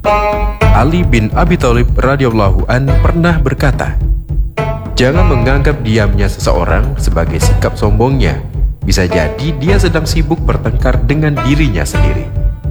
Ali bin Abi Thalib radhiyallahu an pernah berkata, "Jangan menganggap diamnya seseorang sebagai sikap sombongnya. Bisa jadi dia sedang sibuk bertengkar dengan dirinya sendiri."